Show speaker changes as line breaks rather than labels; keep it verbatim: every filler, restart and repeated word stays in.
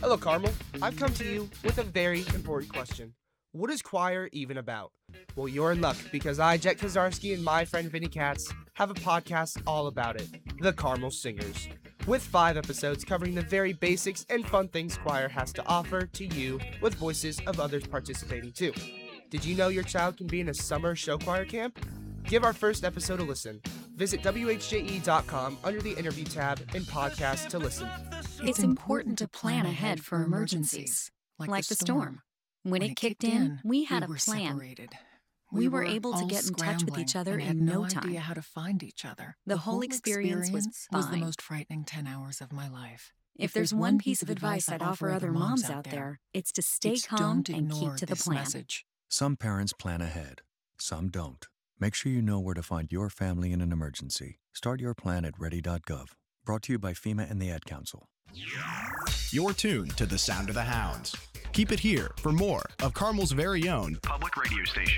Hello, Carmel. I've come to you with a very important question. What is choir even about? Well, you're in luck because I, Jet Kazarski, and my friend Vinny Katz have a podcast all about it, The Carmel Singers, with five episodes covering the very basics and fun things choir has to offer to you with voices of others participating too. Did you know your child can be in a summer show choir camp? Give our first episode a listen. Visit W H J E dot com under the interview tab and podcast to listen.
It's important to plan ahead for emergencies, like the storm. When it kicked in, we had a plan. We were able to get in touch with each other in no time.
Idea how to find each other.
The whole experience was fine.
was the most frightening ten hours of my life.
If there's one piece of advice I'd offer other moms out there, it's to stay calm and keep to the plan.
Some parents plan ahead, some don't. Make sure you know where to find your family in an emergency. Start your plan at ready dot gov. Brought to you by FEMA and the Ad Council.
You're tuned to the Sound of the Hounds. Keep it here for more of Carmel's very own public radio station.